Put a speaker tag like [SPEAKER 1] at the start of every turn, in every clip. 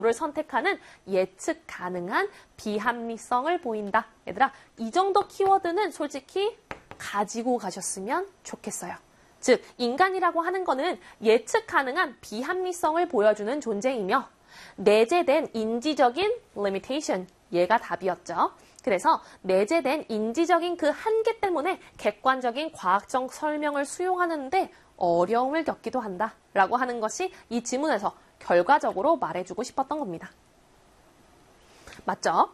[SPEAKER 1] 를 선택하는 예측 가능한 비합리성을 보인다. 얘들아, 이 정도 키워드는 솔직히 가지고 가셨으면 좋겠어요. 즉, 인간이라고 하는 거는 예측 가능한 비합리성을 보여주는 존재이며 내재된 인지적인 limitation, 얘가 답이었죠. 그래서 내재된 인지적인 그 한계 때문에 객관적인 과학적 설명을 수용하는데 어려움을 겪기도 한다. 라고 하는 것이 이 지문에서 결과적으로 말해주고 싶었던 겁니다. 맞죠?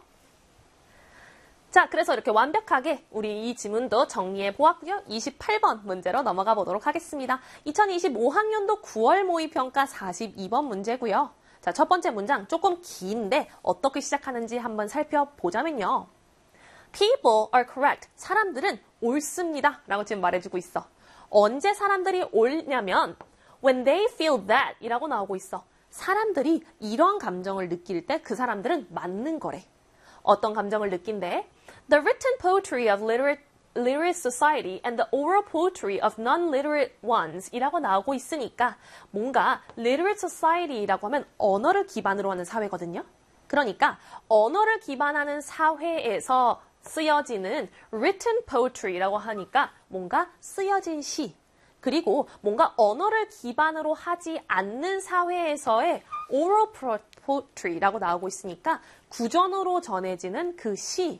[SPEAKER 1] 자, 그래서 이렇게 완벽하게 우리 이 지문도 정리해 보았고요. 28번 문제로 넘어가 보도록 하겠습니다. 2025학년도 9월 모의평가 42번 문제고요. 자, 첫 번째 문장 조금 긴데 어떻게 시작하는지 한번 살펴보자면요. People are correct. 사람들은 옳습니다. 라고 지금 말해주고 있어. 언제 사람들이 옳냐면 when they feel that 이라고 나오고 있어. 사람들이 이러한 감정을 느낄 때 그 사람들은 맞는 거래. 어떤 감정을 느낀대? The written poetry of literate society and the oral poetry of non-literate ones 이라고 나오고 있으니까 뭔가 literate society라고 하면 언어를 기반으로 하는 사회거든요. 그러니까 언어를 기반하는 사회에서 쓰여지는 written poetry라고 하니까 뭔가 쓰여진 시, 그리고 뭔가 언어를 기반으로 하지 않는 사회에서의 oral poetry라고 나오고 있으니까 구전으로 전해지는 그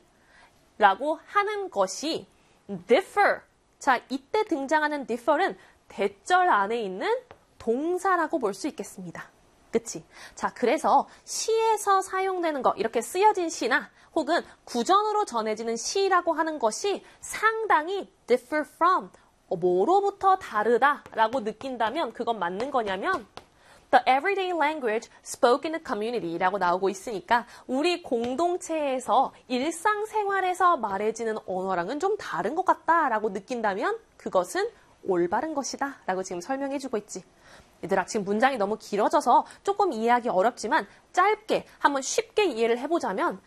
[SPEAKER 1] 시라고 하는 것이 differ. 자, 이때 등장하는 differ은 대절 안에 있는 동사라고 볼 수 있겠습니다. 그치? 자, 그래서 시에서 사용되는 거, 이렇게 쓰여진 시나 혹은 구전으로 전해지는 시라고 하는 것이 상당히 differ from, 뭐로부터 다르다라고 느낀다면 그건 맞는 거냐면 the everyday language spoken in the community라고 나오고 있으니까 우리 공동체에서 일상생활에서 말해지는 언어랑은 좀 다른 것 같다라고 느낀다면 그것은 올바른 것이다 라고 지금 설명해주고 있지. 얘들아, 지금 문장이 너무 길어져서 조금 이해하기 어렵지만 짧게 한번 쉽게 이해를 해보자면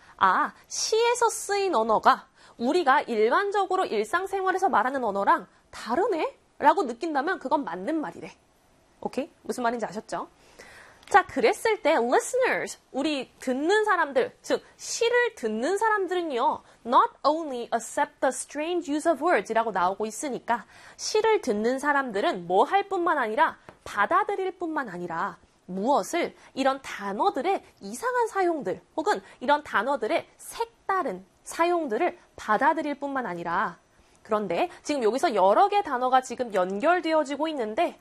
[SPEAKER 1] 시에서 쓰인 언어가 우리가 일반적으로 일상생활에서 말하는 언어랑 다르네? 라고 느낀다면 그건 맞는 말이래. 오케이? 무슨 말인지 아셨죠? 자, 그랬을 때 listeners, 우리 듣는 사람들, 즉 시를 듣는 사람들은요, not only accept the strange use of words 이라고 나오고 있으니까 시를 듣는 사람들은 뭐 할 뿐만 아니라 받아들일 뿐만 아니라 무엇을 이런 단어들의 이상한 사용들 혹은 이런 단어들의 색다른 사용들을 받아들일 뿐만 아니라 그런데 지금 여기서 여러 개 단어가 지금 연결되어지고 있는데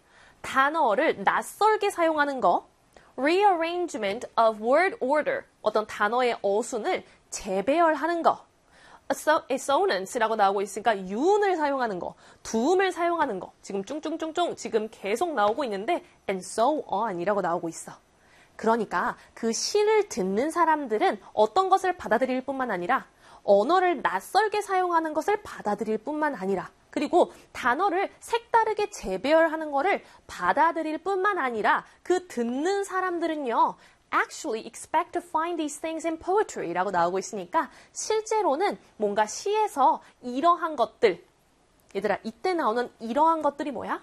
[SPEAKER 1] 단어를 낯설게 사용하는 거, rearrangement of word order, 어떤 단어의 어순을 재배열하는 거, assonance라고 나오고 있으니까 유운을 사용하는 거, 두음을 사용하는 거, 지금 쭝쭝쭝쭝 지금 계속 나오고 있는데 and so on 이라고 나오고 있어. 그러니까 그 시를 듣는 사람들은 어떤 것을 받아들일 뿐만 아니라 언어를 낯설게 사용하는 것을 받아들일 뿐만 아니라 그리고 단어를 색다르게 재배열하는 것을 받아들일 뿐만 아니라 그 듣는 사람들은요 actually expect to find these things in poetry 라고 나오고 있으니까 실제로는 뭔가 시에서 이러한 것들 얘들아 이때 나오는 이러한 것들이 뭐야?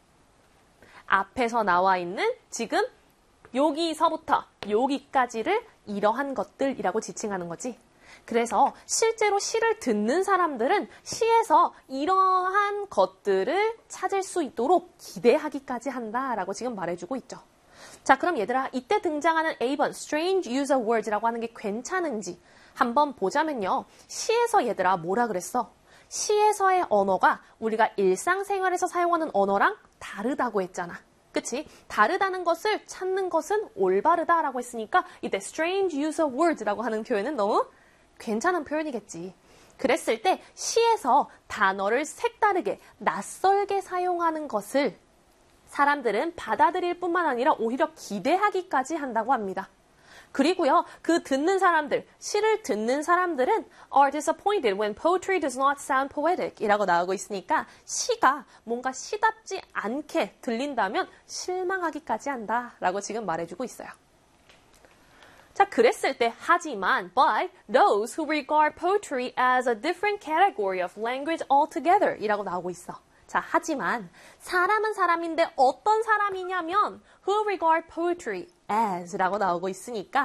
[SPEAKER 1] 앞에서 나와 있는 지금 여기서부터 여기까지를 이러한 것들이라고 지칭하는 거지. 그래서 실제로 시를 듣는 사람들은 시에서 이러한 것들을 찾을 수 있도록 기대하기까지 한다라고 지금 말해주고 있죠. 자, 그럼 얘들아 이때 등장하는 A번 strange use of words라고 하는 게 괜찮은지 한번 보자면요. 시에서 얘들아 뭐라 그랬어? 시에서의 언어가 우리가 일상생활에서 사용하는 언어랑 다르다고 했잖아. 그치? 다르다는 것을 찾는 것은 올바르다라고 했으니까 이때 strange use of words라고 하는 표현은 너무 괜찮은 표현이겠지. 그랬을 때 시에서 단어를 색다르게 낯설게 사용하는 것을 사람들은 받아들일 뿐만 아니라 오히려 기대하기까지 한다고 합니다. 그리고요, 그 듣는 사람들, 시를 듣는 사람들은 are disappointed when poetry does not sound poetic 이라고 나오고 있으니까 시가 뭔가 시답지 않게 들린다면 실망하기까지 한다라고 지금 말해주고 있어요. 자, 그랬을 때 하지만 but those who regard poetry as a different category of language altogether 이라고 나오고 있어. 자, 하지만 사람은 사람인데 어떤 사람이냐면 who regard poetry as 라고 나오고 있으니까